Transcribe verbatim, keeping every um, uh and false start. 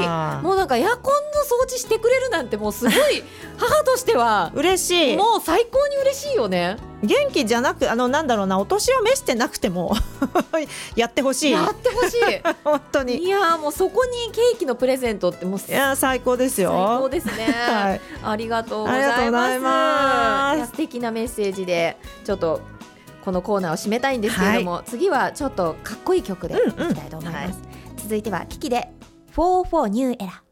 もうなんかエアコンの掃除してくれるなんてもうすごい母としては嬉しい。 もう最高に嬉しいよね。 元気じゃなくあのなんだろうなお年を召してなくてもやってほしい。 やってほしい本当に。 いやもうそこにケーキのプレゼントってもういや最高ですよ。 最高ですね、 はい、 ありがとうございます。 ありがとうございます。 いや素敵なメッセージでちょっとこのコーナーを締めたいんですけれども、はい、次はちょっとかっこいい曲でいきたいと思います、うんうんはい、続いてはキキでフォーフォーニューエラ。